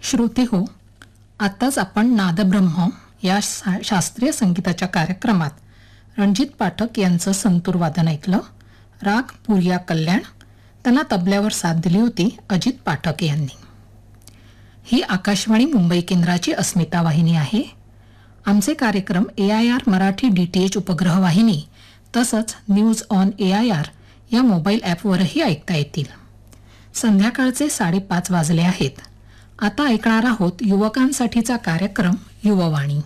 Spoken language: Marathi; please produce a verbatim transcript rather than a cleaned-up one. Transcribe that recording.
श्रोते हो, आत्ताच आपण नादब्रह्म या शा- शास्त्रीय संगीताच्या कार्यक्रमात रणजित पाठक यांचं संतूर वादन ऐकलं. राग पुरिया कल्याण. त्यांना तबल्यावर साथ दिली होती अजित पाठक यांनी. ही आकाशवाणी मुंबई केंद्राची अस्मिता वाहिनी आहे. आमचे कार्यक्रम ए I R Marathi D T H उपग्रह वाहिनी तसंच news on A I R या मोबाईल ॲपवरही ऐकता येतील. संध्याकाळचे साडेपाच वाजले आहेत. आता ऐकणार आहोत युवकांसाठीचा कार्यक्रम युववाणी.